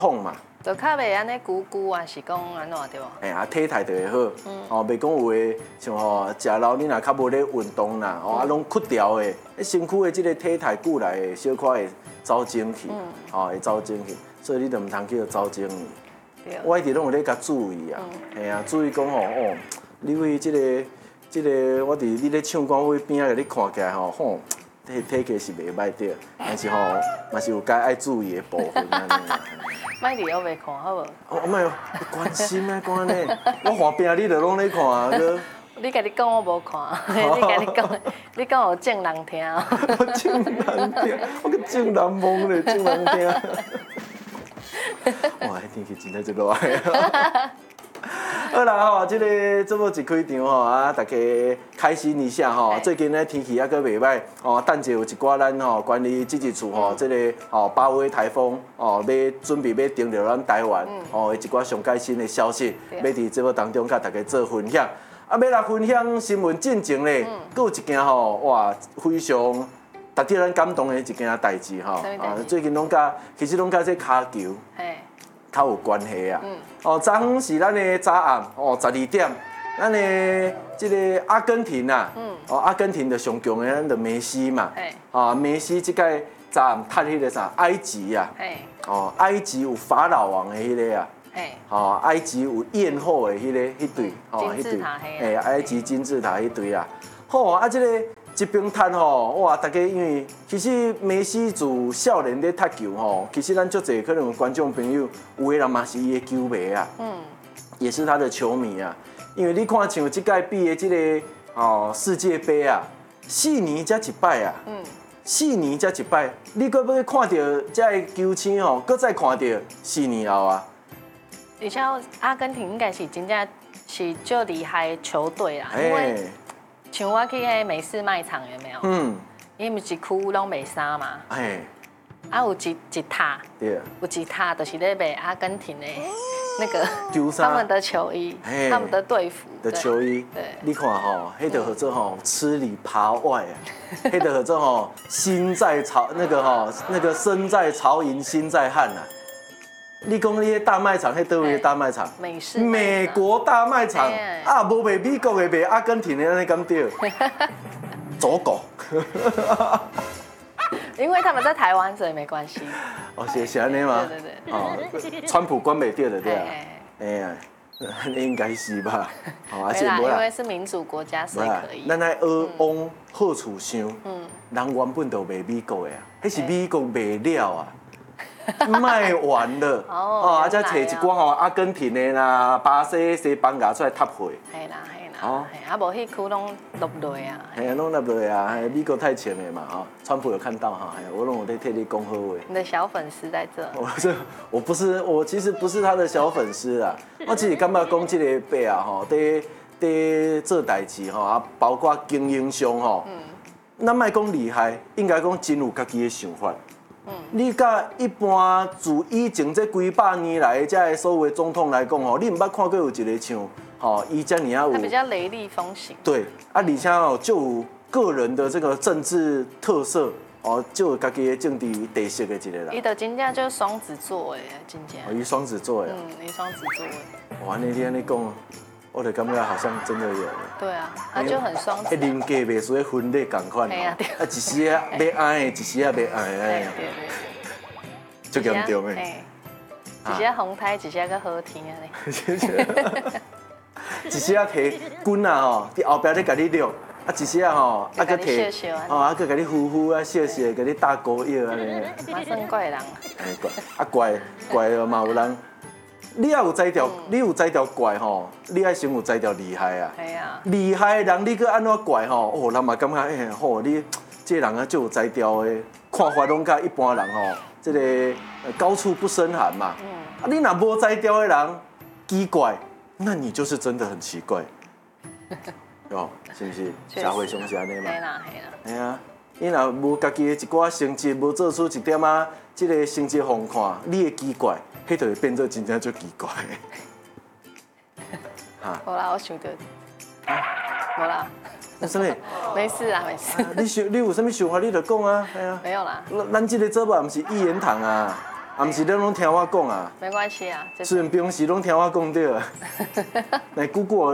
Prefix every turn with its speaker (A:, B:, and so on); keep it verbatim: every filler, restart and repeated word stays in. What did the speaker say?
A: 痛嘛。
B: 就较袂安尼鼓鼓啊，是讲安怎对无？
A: 哎啊，体态就会好。嗯。哦，袂讲有诶，像吼食老你若较无咧运动啦，哦啊拢屈掉诶，身躯诶即个体态骨内的小可会走精气，哦会走精气，所以你就毋通叫走精去。我一直拢有咧甲注意啊，嘿啊，注意讲吼哦，你为即个即个我伫你咧唱歌位边仔，你看起来吼吼。体体格是袂歹对，但是吼嘛是有该爱注意的部分安尼。
B: 莫伫后面看好无？
A: 哦，莫哦，关心啊，讲安尼，我滑病你就拢咧看啊，哥。
B: 你家己讲我无看，你家己讲，你讲有正人听。
A: 我正人听，我个正人懵咧，正人听。哇，天气真正真热。好啦吼，即个节目一开场吼啊，大家开心一下吼。最近咧天气还阁袂歹哦，等者有一寡咱吼关于即一处吼，即个哦八威台风哦要准备要登陆咱台湾哦，一寡上最新的消息，要伫节目当中甲大家做分享。啊，要来分享新闻进前咧，阁有一件吼哇非常值得咱感动的一件代志吼。啊，最近拢甲其实拢甲这骹球。较有关系啊！嗯、哦，昨昏是咱的早暗哦，十二点，咱的这个阿根廷啊，嗯、哦，阿根廷的上强的咱的梅西嘛，啊，梅西这个早暗踢迄个啥埃及啊，哦，埃及有法老王的迄个啊，哦，埃及有艳后的迄个迄队，
B: 哦，迄队，
A: 哎，埃及金字塔迄队啊，好啊，这个。一边踢吼，哇！大家因为其实梅西自少年咧踢球吼，其实咱足侪可能有观众朋友有个人嘛是伊的球迷啊，嗯，也是他的球迷啊。因为你看像即届比的即个哦世界杯啊，四年才一摆啊，嗯，四年才一摆，你搁要看到这个球星吼，搁再看到四年后啊。
B: 而且阿根廷应该是真正是最厉害的球队啦，因为。像我去迄美式卖场有没有？嗯，因为一区拢卖衫嘛。哎。啊，有一一塔。对。有一塔就是咧卖阿根廷的那个他们的球衣，他们的队服
A: 的球衣。对。你看吼，迄个合作吼吃里扒外啊，迄个合作吼心在曹那个吼那个身在曹营心在汉啊。你讲那些大卖场，迄倒位的大卖场？
B: 美式。
A: 美国大卖场啊，无卖美国的，卖阿根廷的，安尼敢对？走狗。
B: 因为他们在台湾，所以没关系。
A: 哦，是是安尼吗？
B: 对对对。
A: 哦，川普管袂掉的对啊。哎呀，应该是吧？
B: 哦，而且因为是民主国家，所以可以。
A: 咱来学往好处想，嗯，人原本就卖美国的啊，迄是美国卖了啊。卖完了哦，啊，再找一寡吼阿根廷的啦、巴西、西班牙出来搭配。
B: 系啦系啦，哦，啊无迄区拢落落啊。
A: 系啊，拢落落啊，美国太强了嘛，哈，川普有看到哈，我拢有在替你讲好话。
B: 你的小粉丝在这。
A: 我这我不是，我其实不是他的小粉丝啊，我只是感觉讲这个辈啊，吼，在在做代志吼，啊，包括经营上吼，嗯，咱莫讲厉害，应该讲真有家己的想法。嗯，你甲一般自以前这几百年来这个所有的总统来讲吼，你唔捌看过有一个像吼，伊这尼啊有，
B: 他比较雷厉风行。
A: 对，啊，而且哦就有个人的这个政治特色哦，就有家己的政治特色的一个人。
B: 伊的真正就是双子座诶，真正。
A: 哦，伊双子座诶。
B: 嗯，伊双子座诶。
A: 哇，那天你讲。我就感觉好像真的有。
B: 对啊，他就很双子。
A: 人格袂属于分裂共款哦。啊，一时啊要爱的，一时啊袂爱的。对对对。足严重的。
B: 一时啊红胎，一时啊个好天啊
A: 咧。一时啊摕棍啊吼，伫后壁咧甲你掠，啊一时啊吼，啊个摕，哦啊个甲你呼呼啊笑笑，甲你打膏药安尼。
B: 嘛算怪人。
A: 哎怪，啊怪怪嘛有人。你也有才调，你有才调怪吼，你爱先有才调厉害啊。
B: 系啊。
A: 厉害的人，你搁安怎怪吼？哦，人嘛感觉哎吼，你这人啊就有才调的，看法拢甲一般人吼，这个高处不胜寒嘛。嗯。啊，你若无才调的人，奇怪，那你就是真的很奇怪。哦，是不是？社会上是安尼嘛。
B: 系啦系啦。
A: 系啊，你若无家己的一寡成绩，无做出一点啊，这个成绩互看，你会奇怪。迄就会变做真正足奇怪的。
B: 哈。好啦，我想到。好啦。
A: 什么？
B: 没事啊，没事。
A: 你想，你有什么想法，你就讲啊，系啊。
B: 没有啦。
A: 咱这个做法不是一言堂啊，啊啊，唔是你拢听我讲啊。
B: 没关系啊，
A: 虽然平时拢听我讲对啊，来姑姑。